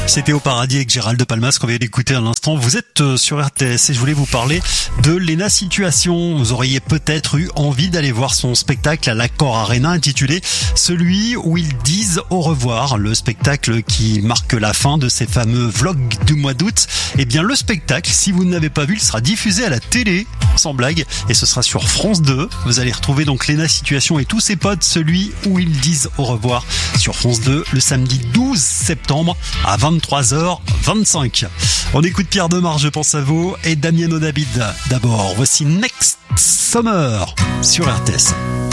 C'était Au Paradis avec Gérald de Palmas qu'on vient d'écouter à l'instant. Vous êtes sur RTS et je voulais vous parler de Léna Situation. Vous auriez peut-être eu envie d'aller voir son spectacle à l'Accor Arena intitulé Celui où ils disent au revoir. Le spectacle qui marque la fin de ces fameux vlogs du mois d'août. Eh bien le spectacle, si vous ne l'avez pas vu, il sera diffusé à la télé, sans blague, et ce sera sur France 2. Vous allez retrouver donc Léna Situation et tous ses potes, Celui où ils disent au revoir, sur France 2 le samedi 12 septembre à 23h25. On écoute Pierre Demar, Je pense à vous, et Damien David. D'abord, voici Next Summer sur RTS.